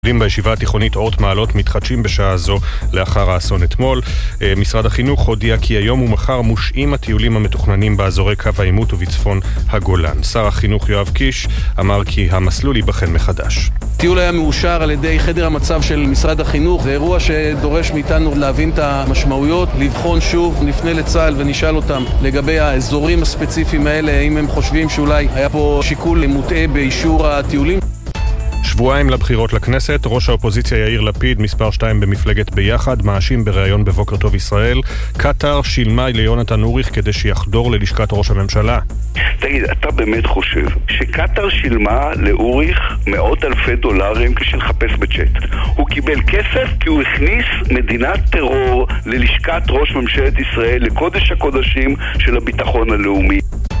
בישיבה התיכונית אורט מעלות מתחדשים בשעה זו לאחר האסון אתמול. משרד החינוך הודיע כי היום ומחר מושעים הטיולים המתוכננים באזורי קו העימות ובצפון הגולן. שר החינוך יואב קיש אמר כי המסלול ייבחן מחדש. הטיול היה מאושר על ידי חדר המצב של משרד החינוך. זה אירוע שדורש מאיתנו להבין את המשמעויות, לבחון שוב, נפנה לצה"ל ונשאל אותם לגבי האזורים הספציפיים האלה, אם הם חושבים שאולי היה פה שיקול מוטעה באישור הטיולים. שבועיים לבחירות לכנסת, ראש האופוזיציה יאיר לפיד, מספר 2 במפלגת ביחד, מאשים בראיון בבוקר טוב ישראל, קטר שילמה ליונתן אוריך כדי שיחדור ללשכת ראש הממשלה. תגיד, אתה באמת חושב שקטר שילמה לאוריך מאות אלפי דולרים כשלחפש בצ'אט? הוא קיבל כסף כי הוא הכניס מדינת טרור ללשכת ראש ממשלת ישראל, לקודש הקודשים של הביטחון הלאומי.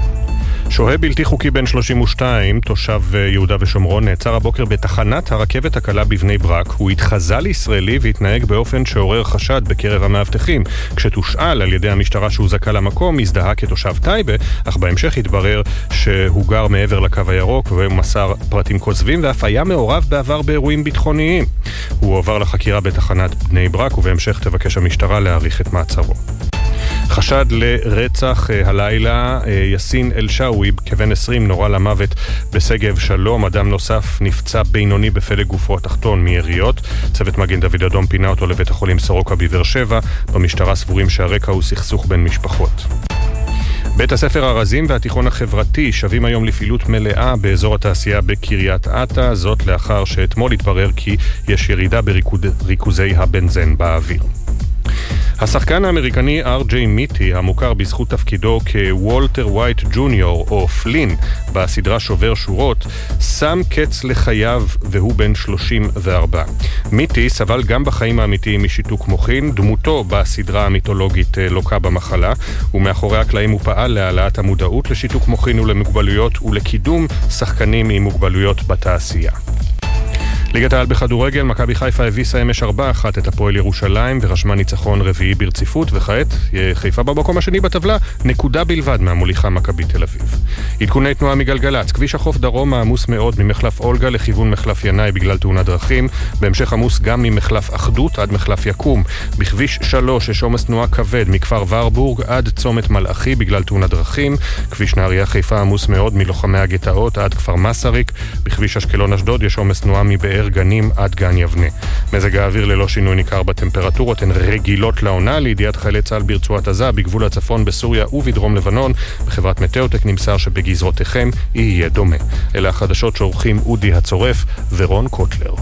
שוהה בלתי חוקי בן 32, תושב יהודה ושומרון, נעצר הבוקר בתחנת הרכבת הקלה בבני ברק. הוא התחזה לישראלי והתנהג באופן שעורר חשד בקרב המאבטחים. כשתושאל על ידי המשטרה שהוא זכה למקום, הזדהה כתושב טייבה, אך בהמשך התברר שהוא גר מעבר לקו הירוק ומסר פרטים כוזבים ואף היה מעורב בעבר באירועים ביטחוניים. הוא עובר לחקירה בתחנת בני ברק ובהמשך תבקש המשטרה להאריך את מעצרו. חשד לרצח הלילה, יסין אל-שאווי, כבן 20, נורא למוות בסגב שלום. אדם נוסף נפצע בינוני בפלג גופו התחתון מיריות. צוות מגן דוד אדום פינה אותו לבית החולים סורוקה בבאר שבע. במשטרה סבורים שהרקע הוא סכסוך בין משפחות. בית הספר הרזים והתיכון החברתי שווים היום לפעילות מלאה באזור התעשייה בקריית אתא, זאת לאחר שאתמול התברר כי יש ירידה בריכוזי הבנזן באוויר. השחקן האמריקני אר.ג'יי מיטי, המוכר בזכות תפקידו כוולטר ווייט ג'וניור או פלין בסדרה שובר שורות, שם קץ לחייו והוא בן 34. מיטי סבל גם בחיים האמיתיים משיתוק מוחין. דמותו בסדרה המיתולוגית לוקה במחלה, ומאחורי הקלעים הוא פעל להעלאת המודעות לשיתוק מוחין ולמוגבלויות ולקידום שחקנים עם מוגבלויות בתעשייה. ליגת העל בכדורגל, מכבי חיפה הביסה אמש 4-1 את הפועל ירושלים ורשמה ניצחון רביעי ברציפות, וכעת חיפה במקום השני בטבלה, נקודה בלבד מהמוליכה מכבי תל אביב. עדכוני תנועה מגלגלץ, כביש החוף דרום עמוס מאוד ממחלף אולגה לכיוון מחלף ינאי בגלל תאונת דרכים, בהמשך עמוס גם ממחלף אחדות עד מחלף יקום. בכביש 3 יש עומס תנועה כבד מכפר ורבורג עד צומת מלאכי בגלל תאונת דרכים. כביש נהריה חיפה עמוס מאוד מלוחמי הגטאות עד כפר מסריק. בכביש אשקלון אשדוד יש עומס תנועה מבאר גנים עד גן יבנה. מזג האוויר ללא שינוי ניכר בטמפרטורות, הן רגילות לעונה. לידיעת חיילי צה"ל ברצועת עזה, בגבול הצפון בסוריה ובדרום לבנון, בחברת מטאוטק נמסר שבגזרותיכם יהיה דומה. אלה החדשות שעורכים אודי הצורף ורון קוטלר.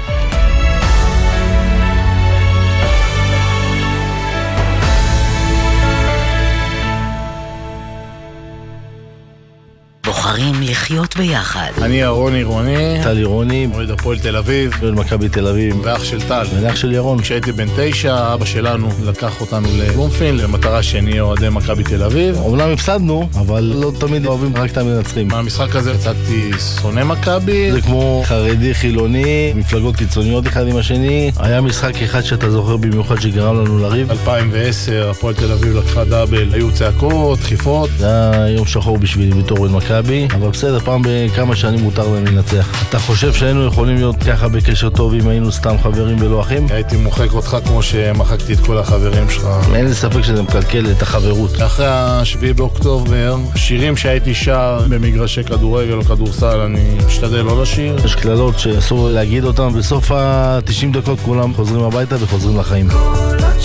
בוחרים לחיות ביחד. אני אהרון עירוני, טל עירוני, אוהד הפועל תל אביב, אוהד מכבי תל אביב, ואח של טל, ואח של ירון. כשהייתי בן 9, אבא שלנו לקח אותנו לבלומפילד למטרה שנהיה אוהדי מכבי תל אביב. אומנם הפסדנו, אבל לא תמיד אוהבים רק את המנצחים. מהמשחק הזה יצאתי שונא מכבי. זה כמו חרדי חילוני, מפלגות קיצוניות אחד עם השני. היה משחק אחד שאתה זוכר במיוחד שגרם לנו לריב. 2010, הפועל תל אביב לקחה דאבל, היו צעקות, דחיפות. זה היה יום שחור בשבילי בתור אוהד מכבי, אבל בסדר, פעם בכמה שנים מותר להם לנצח. אתה חושב שהיינו יכולים להיות ככה בקשר טוב אם היינו סתם חברים ולא אחים? הייתי מוחק אותך כמו שמחקתי את כל החברים שלך. אין לי ספק שזה מקלקל את החברות. אחרי ה7 באוקטובר, שירים שהייתי שר במגרשי כדורגל או כדורסל, אני משתדל לא לשיר. יש כללות שאסור להגיד אותם, בסוף ה-90 דקות כולם חוזרים הביתה וחוזרים לחיים.